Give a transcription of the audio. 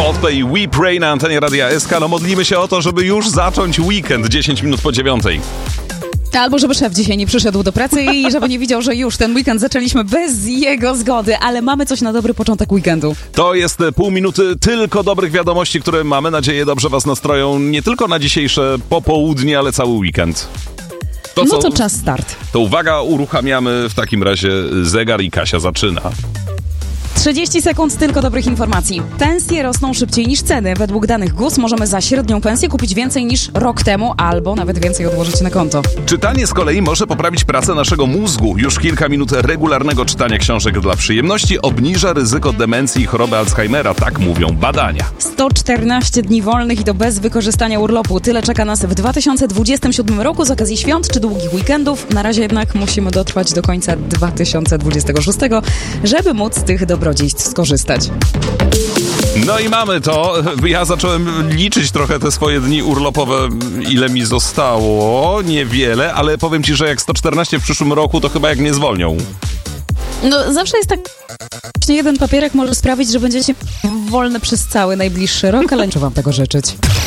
Coldplay, We Pray na antenie Radia SK. No modlimy się o to, żeby już zacząć weekend 10 minut po 9. Albo żeby szef dzisiaj nie przyszedł do pracy i żeby nie widział, że już ten weekend zaczęliśmy bez jego zgody, ale mamy coś na dobry początek weekendu. To jest pół minuty tylko dobrych wiadomości, które mamy nadzieję dobrze was nastroją nie tylko na dzisiejsze popołudnie, ale cały weekend. To czas start. To uwaga, uruchamiamy w takim razie zegar i Kasia zaczyna. 30 sekund tylko dobrych informacji. Pensje rosną szybciej niż ceny. Według danych GUS możemy za średnią pensję kupić więcej niż rok temu, albo nawet więcej odłożyć na konto. Czytanie z kolei może poprawić pracę naszego mózgu. Już kilka minut regularnego czytania książek dla przyjemności obniża ryzyko demencji i choroby Alzheimera, tak mówią badania. 114 dni wolnych i to bez wykorzystania urlopu. Tyle czeka nas w 2027 roku z okazji świąt czy długich weekendów. Na razie jednak musimy dotrwać do końca 2026, żeby móc z tych dobrodziejstw skorzystać. No i mamy to. Ja zacząłem liczyć trochę te swoje dni urlopowe, ile mi zostało. Niewiele, ale powiem ci, że jak 114 w przyszłym roku, to chyba jak mnie zwolnią. No zawsze jest tak, jeden papierek może sprawić, że będziecie wolne przez cały najbliższy rok, ale nie chcę wam tego życzyć.